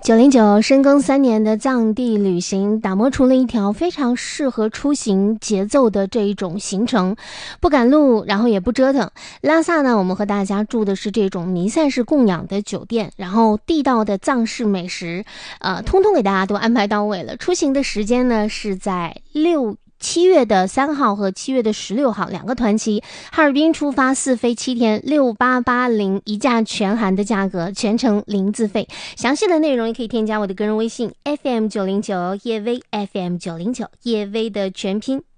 909深耕3年的藏地旅行，打磨出了一条非常适合出行节奏的这一种行程，不赶路，然后也不折腾。拉萨呢，我们和大家住的是这种弥赛式供养的酒店，然后地道的藏式美食，通通给大家都安排到位了。出行的时间呢是在7月的3号和7月的16号2个团期，哈尔滨出发4飞7天，6880一价全含的价格，全程零自费。详细的内容也可以添加我的个人微信 FM909叶薇 FM909叶薇的全拼